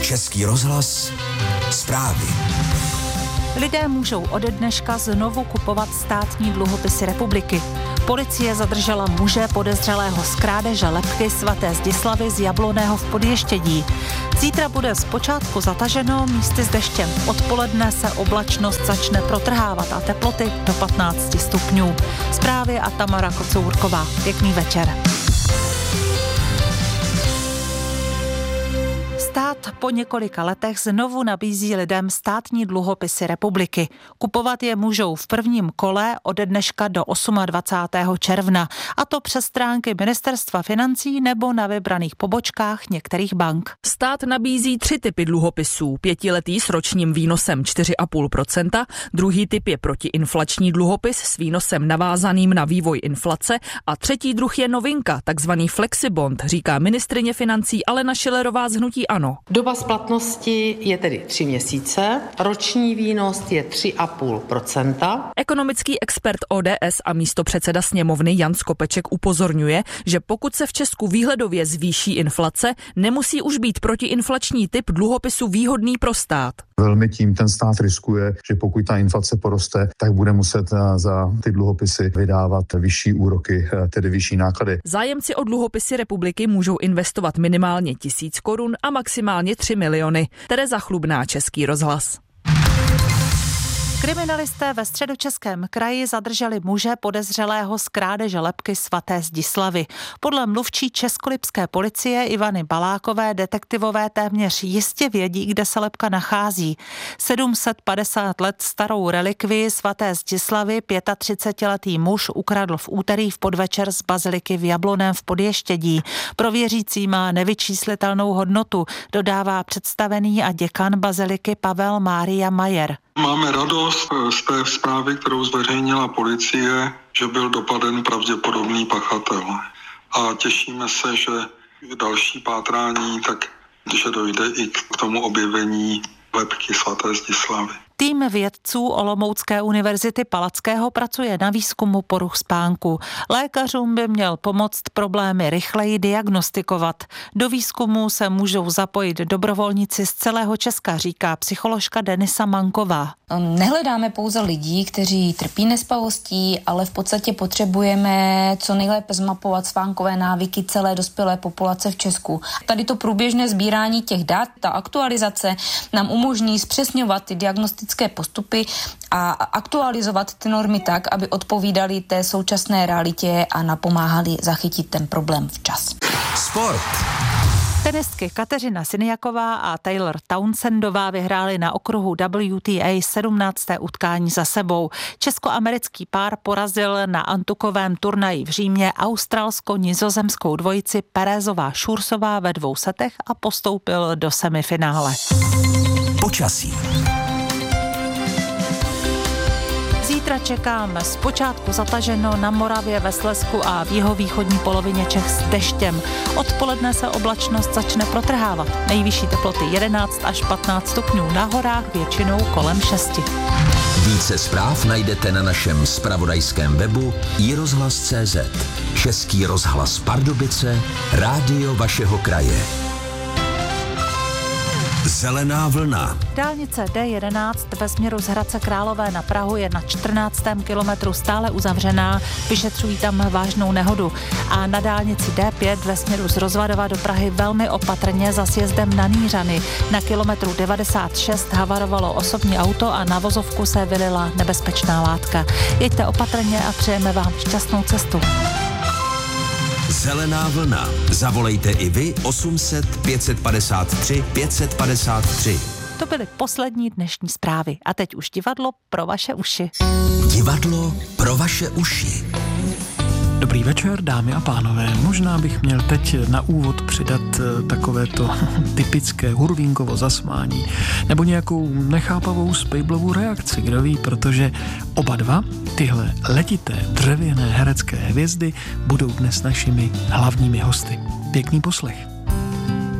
Český rozhlas zprávy. Lidé můžou ode dneška znovu kupovat státní dluhopisy republiky. Policie zadržela muže podezřelého z krádeže lebky svaté Zdislavy z Jablonného v Podještědí. Zítra bude zpočátku zataženo, místy s deštěm. Odpoledne se oblačnost začne protrhávat a teploty do 15 stupňů. Zprávy a Tamara Kocourková. Pěkný večer. Stát po několika letech znovu nabízí lidem státní dluhopisy republiky. Kupovat je můžou v prvním kole ode dneška do 28. června, a to přes stránky Ministerstva financí nebo na vybraných pobočkách některých bank. Stát nabízí 3 typy dluhopisů. 5letý s ročním výnosem 4,5%, druhý typ je protiinflační dluhopis s výnosem navázaným na vývoj inflace a třetí druh je novinka, takzvaný flexibond, říká ministryně financí Alena Schillerová z hnutí ANO. Doba splatnosti je tedy 3 měsíce, roční výnos je 3,5%. Ekonomický expert ODS a místopředseda sněmovny Jan Skopeček upozorňuje, že pokud se v Česku výhledově zvýší inflace, nemusí už být protiinflační typ dluhopisu výhodný pro stát. Velmi tím ten stát riskuje, že pokud ta inflace poroste, tak bude muset za ty dluhopisy vydávat vyšší úroky, tedy vyšší náklady. Zájemci o dluhopisy republiky můžou investovat minimálně 1000 korun a maximálně 3 miliony. Tereza Chlubná, Český rozhlas. Kriminalisté ve Středočeském kraji zadrželi muže podezřelého z krádeže lebky svaté Zdislavy. Podle mluvčí českolipské policie Ivany Balákové detektivové téměř jistě vědí, kde se lebka nachází. 750 let starou relikvii svaté Zdislavy 35letý muž ukradl v úterý v podvečer z baziliky v Jabloném v Podještědí. Pro věřící má nevyčíslitelnou hodnotu, dodává představený a děkan baziliky Pavel Mária Majer. Máme radost z té zprávy, kterou zveřejnila policie, že byl dopaden pravděpodobný pachatel. A těšíme se, že další pátrání, takže dojde i k tomu objevení lebky svaté Zdislavy. Tým vědců Olomoucké univerzity Palackého pracuje na výzkumu poruch spánku. Lékařům by měl pomoct problémy rychleji diagnostikovat. Do výzkumu se můžou zapojit dobrovolníci z celého Česka, říká psycholožka Denisa Manková. Nehledáme pouze lidí, kteří trpí nespavostí, ale v podstatě potřebujeme co nejlépe zmapovat spánkové návyky celé dospělé populace v Česku. Tady to průběžné sbírání těch dat, ta aktualizace nám umožní zpřesňovat ty diagnostické postupy a aktualizovat ty normy tak, aby odpovídaly té současné realitě a napomáhali zachytit ten problém včas. Sport. Tenistky Kateřina Siniaková a Taylor Townsendová vyhrály na okruhu WTA 17. utkání za sebou. Česko-americký pár porazil na antukovém turnaji v Římě australsko-nizozemskou dvojici Perezová-Šursová ve 2 setech a postoupil do semifinále. Počasí. Zítra čekáme zpočátku zataženo na Moravě, ve Slezsku a v jihovýchodní polovině Čech s deštěm. Odpoledne se oblačnost začne protrhávat. Nejvyšší teploty 11 až 15 stupňů, na horách většinou kolem 6. Více zpráv najdete na našem zpravodajském webu iRozhlas.cz. Český rozhlas Pardubice, rádio vašeho kraje. Zelená vlna. Dálnice D11 ve směru z Hradce Králové na Prahu je na 14. kilometru stále uzavřená, vyšetřují tam vážnou nehodu. A na dálnici D5 ve směru z Rozvadova do Prahy velmi opatrně za sjezdem na Nýřany. Na kilometru 96 havarovalo osobní auto a na vozovku se vylila nebezpečná látka. Jeďte opatrně a přejeme vám šťastnou cestu. Zelená vlna. Zavolejte i vy 800 553 553. To byly poslední dnešní zprávy. A teď už divadlo pro vaše uši. Divadlo pro vaše uši. Dobrý večer, dámy a pánové. Možná bych měl teď na úvod přidat takovéto typické hurvínkovo zasmání nebo nějakou nechápavou spejblovou reakci, kdo ví, protože oba dva tyhle letité dřevěné herecké hvězdy budou dnes našimi hlavními hosty. Pěkný poslech.